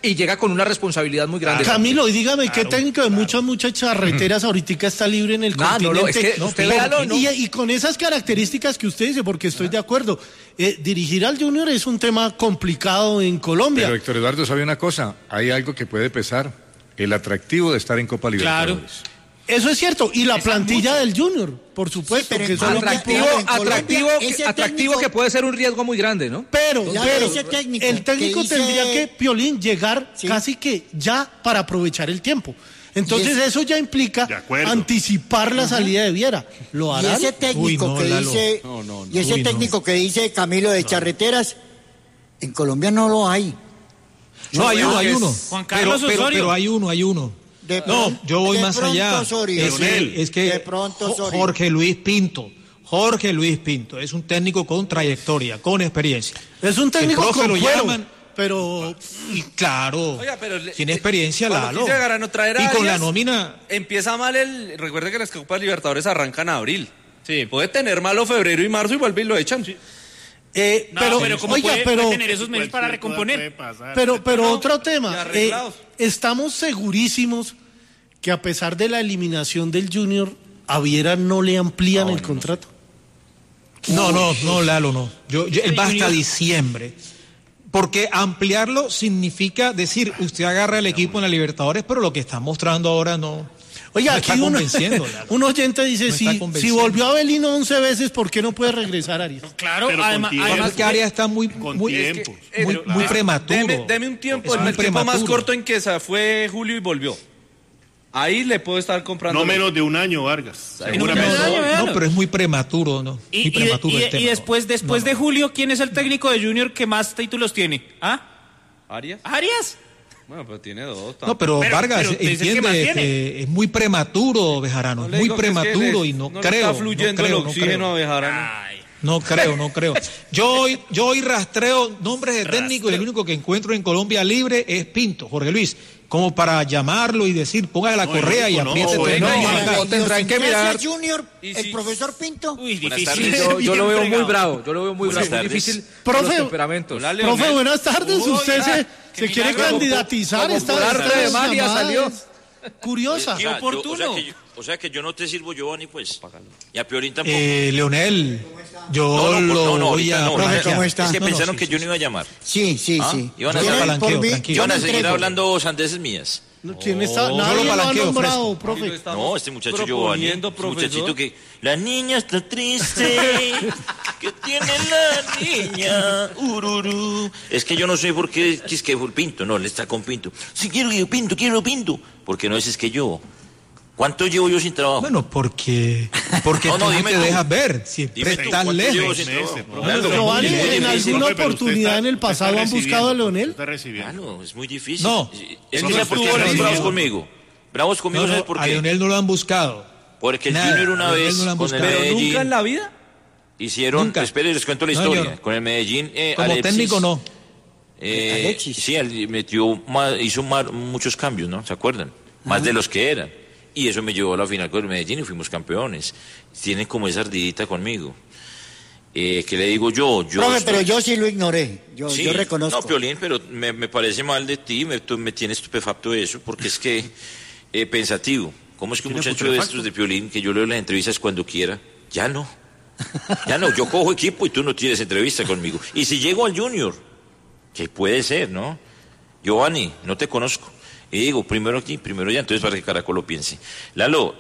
y llega con una responsabilidad muy grande. Camilo, y dígame, ¿qué técnico de muchas charreteras ahorita está libre en el continente? Es que usted véalo, ¿no? Y con esas características que usted dice, porque estoy de acuerdo, dirigir al Junior es un tema complicado en Colombia. Pero Héctor Eduardo, ¿sabe una cosa? Hay algo que puede pesar, el atractivo de estar en Copa Libertadores. Claro. Eso es cierto, y la plantilla del Junior, por supuesto, sí, que es atractivo que puede ser un riesgo muy grande, ¿no? Pero el técnico tendría que, Piolín, llegar casi que ya para aprovechar el tiempo. Entonces eso ya implica anticipar la salida de Viera. ¿Lo harán? Y ese técnico que dice Camilo de charreteras, en Colombia no lo hay. No, hay uno. Juan Carlos Osorio. Pero hay uno. Yo voy más allá. Es que Jorge Luis Pinto es un técnico con trayectoria, con experiencia. Es un técnico con lo cuero, llaman, pero claro, tiene experiencia Lalo. Y con la nómina empieza mal recuerde que las Copas Libertadores arrancan en abril. Sí, puede tener malo febrero y marzo y vuelve y lo echan. Sí. Pero ¿cómo puede tener esos meses para recomponer? Pero otro tema, estamos segurísimos que a pesar de la eliminación del Junior, a Viera no le amplían el contrato. No, Lalo, no. Él va hasta diciembre. Porque ampliarlo significa decir, usted agarra el equipo en la Libertadores, pero lo que está mostrando ahora no. Oiga, aquí un oyente dice, si volvió a Avelino 11 veces, ¿por qué no puede regresar Arias? Claro, además que Arias está muy prematuro. Deme un tiempo, el tiempo más corto en que se fue Julio y volvió. Ahí le puedo estar comprando. No menos de un año, Vargas. No, pero es muy prematuro, ¿no? Y después de Julio, ¿quién es el técnico de Junior que más títulos tiene? ¿Arias? Bueno, pero tiene 2. No, pero Vargas entiende que es muy prematuro, Bejarano. Es muy prematuro y no creo. Está fluyendo el oxígeno a Bejarano. No creo. Yo hoy rastreo nombres de técnico y el único que encuentro en Colombia libre es Pinto, Jorge Luis. Como para llamarlo y decir, póngale la correa y apriete. Tendrán que mirar. Junior, el profesor Pinto. Uy, difícil. Yo lo veo muy bravo. Muy difícil. Profe, los temperamentos. Profe, buenas tardes. Usted se quiere candidatizar. Esta de magia salió. Curiosa. Qué oportuno. O sea que yo no te sirvo, Giovanni, pues. Y a Piolín tampoco. Leonel, yo lo voy a... ¿Cómo está? Es que pensaron que yo no iba a llamar. Sí. Iban a seguir hablando sandeces mías. ¿Quién está? Nadie lo ha nombrado, profe. No, este muchacho Giovanni. Este muchachito que... La niña está triste. ¿Qué tiene la niña? Ururú. Es que yo no sé por qué es que Pinto. No, él está con Pinto. Sí, quiero Pinto. Porque no es que yo... ¿Cuánto llevo yo sin trabajo? Bueno, porque no te dejas ver, siempre estás lejos. Giovanni, ¿en alguna oportunidad en el pasado han buscado a Leonel? Claro, es muy difícil. No. Es que ¿por qué son bravos conmigo? ¿Bravos conmigo sabes por qué? A Leonel no lo han buscado. Porque el Junior una vez con el Medellín... ¿Pero nunca en la vida? Hicieron, espere, les cuento la historia. Con el Medellín, como Alexis, técnico no. Sí, él hizo muchos cambios, ¿no? ¿Se acuerdan? Más de los que eran. Y eso me llevó a la final con el Medellín y fuimos campeones. Tienen como esa ardidita conmigo. ¿Qué le digo yo? Profe, pero yo sí lo ignoré. Yo reconozco. No, Piolín, pero me parece mal de ti. Me tiene estupefacto eso, porque es que pensativo. ¿Cómo es que un muchacho de estos de Piolín, que yo leo las entrevistas cuando quiera, ya no? Yo cojo equipo y tú no tienes entrevista conmigo. Y si llego al Junior, que puede ser, ¿no? Giovanni, no te conozco. Y digo, primero aquí, primero allá, entonces para que Caracol lo piense. Lalo,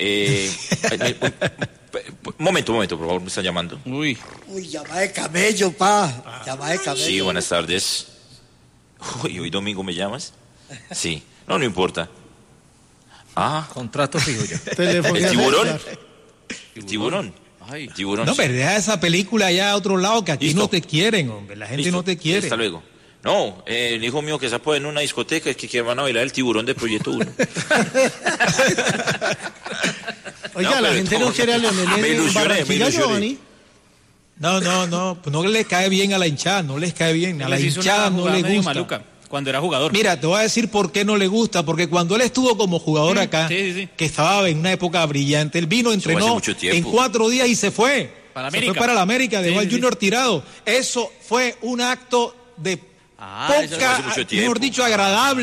momento, por favor, me están llamando. Uy, llama de camello, pa. Llama de camello. Sí, buenas tardes. Uy, ¿hoy domingo me llamas? Sí, no importa. Contrato fijo ya. ¿El tiburón? ¿El tiburón? Ay, tiburón. No, pero deja esa película allá a otro lado, que aquí ¿listo? No te quieren, hombre. La gente no te quiere. Hasta luego. No, el hijo mío que se apoya en una discoteca es que van a bailar el tiburón de Proyecto 1. Oiga, la gente no quiere a Leonel en Barranquilla, Giovanni. No, pues no les cae bien a la hinchada, no les cae bien. A la hinchada no le gusta. Maluca, cuando era jugador. Mira, te voy a decir por qué no le gusta, porque cuando él estuvo como jugador acá, que estaba en una época brillante, él vino, entrenó en 4 días y se fue. Para se fue para la América, dejó al Junior tirado. Eso fue un acto de poca, mejor dicho, agradable.